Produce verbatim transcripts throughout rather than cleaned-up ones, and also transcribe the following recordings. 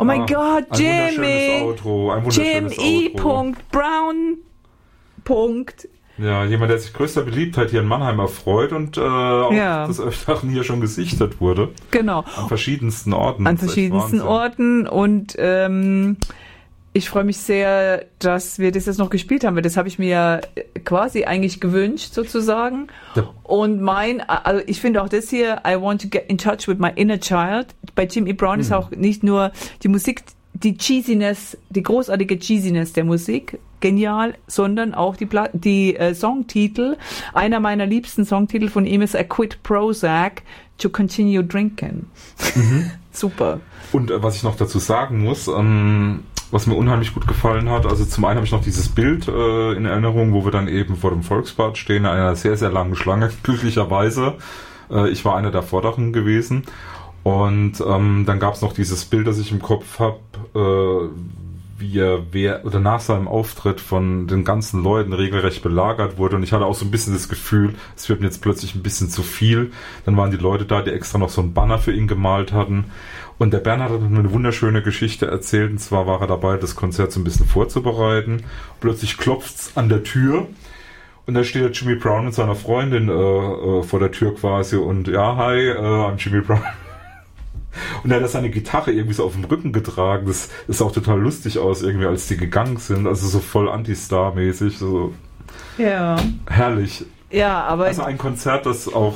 Oh mein ah, Gott, Jimmy! Ein wunderschönes Outro. Ein wunderschönes Jim E. Outro. Brown. Punkt. Ja, jemand, der sich größter Beliebtheit hier in Mannheim erfreut und äh, auch Ja. des Öfteren hier schon gesichtet wurde. Genau. An verschiedensten Orten. An Das ist echt verschiedensten Wahnsinn. Orten und ähm, ich freue mich sehr, dass wir das jetzt noch gespielt haben, weil das habe ich mir ja quasi eigentlich gewünscht, sozusagen. Ja. Und mein, also ich finde auch das hier, I want to get in touch with my inner child. Bei Jim E. Brown ist auch nicht nur die Musik, die Cheesiness, die großartige Cheesiness der Musik, genial, sondern auch die, Pla- die äh, Songtitel. Einer meiner liebsten Songtitel von ihm ist I Quit Prozac to Continue Drinking. Mhm. Super. Und äh, was ich noch dazu sagen muss, ähm, was mir unheimlich gut gefallen hat, also zum einen habe ich noch dieses Bild äh, in Erinnerung, wo wir dann eben vor dem Volksbad stehen, in einer sehr, sehr langen Schlange, glücklicherweise. Äh, ich war einer der Vorderen gewesen. Und ähm, dann gab es noch dieses Bild, das ich im Kopf habe, äh, wie er wer, oder nach seinem Auftritt von den ganzen Leuten regelrecht belagert wurde. Und ich hatte auch so ein bisschen das Gefühl, es wird mir jetzt plötzlich ein bisschen zu viel. Dann waren die Leute da, die extra noch so einen Banner für ihn gemalt hatten. Und der Bernhard hat eine wunderschöne Geschichte erzählt. Und zwar war er dabei, das Konzert so ein bisschen vorzubereiten. Plötzlich klopft's an der Tür. Und da steht der Jimmy Brown mit seiner Freundin äh, äh, vor der Tür quasi. Und ja, hi, äh, I'm Jimmy Brown. Und er hat seine Gitarre irgendwie so auf dem Rücken getragen. Das ist auch total lustig aus, irgendwie, als die gegangen sind. Also so voll Anti-Star-mäßig. So Ja. herrlich. Ja, aber Also ein Konzert, das auch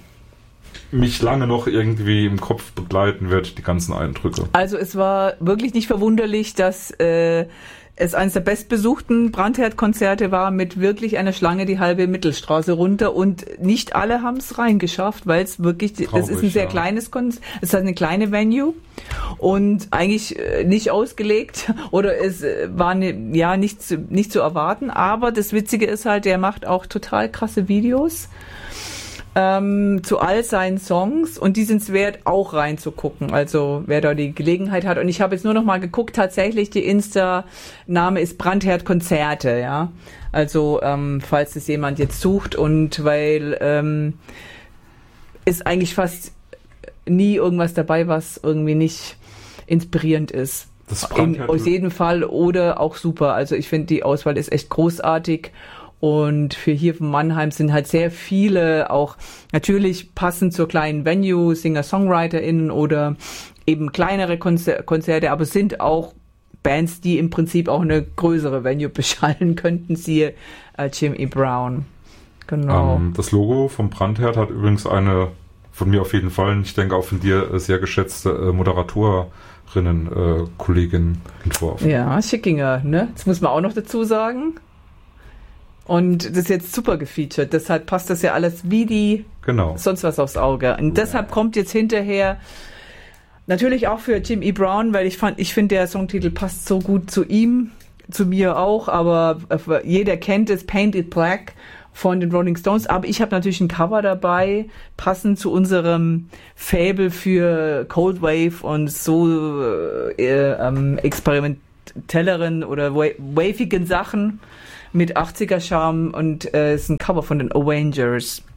mich lange noch irgendwie im Kopf begleiten wird, die ganzen Eindrücke. also es war wirklich nicht verwunderlich, dass äh, es eines der bestbesuchten Brandherd-Konzerte war mit wirklich einer Schlange die halbe Mittelstraße runter und nicht alle haben es reingeschafft, weil es wirklich, Traurig, es ist ein sehr ja. kleines Konzert, es hat eine kleine Venue und eigentlich äh, nicht ausgelegt oder es äh, war ne, ja nicht zu, nicht zu erwarten, aber das Witzige ist halt, der macht auch total krasse Videos ähm, zu all seinen Songs und die sind es wert, auch reinzugucken. Also wer da die Gelegenheit hat. Und ich habe jetzt nur noch mal geguckt, tatsächlich, die Insta-Name ist Brandherd Konzerte, ja. Also ähm, falls es jemand jetzt sucht und weil ähm, ist eigentlich fast nie irgendwas dabei, was irgendwie nicht inspirierend ist. Das In, Brandherd- aus jedem Fall oder auch super. Also ich finde, die Auswahl ist echt großartig. Und für hier von Mannheim sind halt sehr viele auch natürlich passend zur kleinen Venue, Singer-SongwriterInnen oder eben kleinere Konzer- Konzerte, aber es sind auch Bands, die im Prinzip auch eine größere Venue beschallen könnten, siehe äh, Jim E. Brown. Genau. Ähm, das Logo vom Brandherd hat übrigens eine, von mir auf jeden Fall, und ich denke auch von dir, äh, sehr geschätzte äh, Moderatorinnen, äh, Kollegin entworfen. Ja, Schickinger, ne? Das muss man auch noch dazu sagen. Und das ist jetzt super gefeatured, deshalb passt das ja alles wie die Genau. sonst was aufs Auge. Und deshalb kommt jetzt hinterher natürlich auch für Jim E. Brown, weil ich fand, ich finde, der Songtitel passt so gut zu ihm, zu mir auch, aber jeder kennt es, Paint It Black von den Rolling Stones, aber ich habe natürlich ein Cover dabei, passend zu unserem Faible für Cold Wave und so äh, ähm, experimentelleren oder wa- wavigen Sachen mit achtziger Charme und es äh, ist ein Cover von den Avengers.